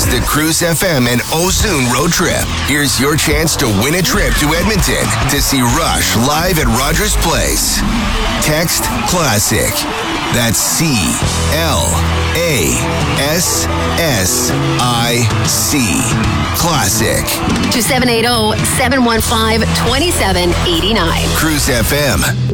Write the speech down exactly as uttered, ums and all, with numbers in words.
It's the Cruise F M and Ozune road trip. Here's your chance to win a trip to Edmonton to see Rush live at Rogers Place. Text CLASSIC. That's C L A S S I C. Classic. two seven eight zero, seven one five, two seven eight nine. Cruise F M.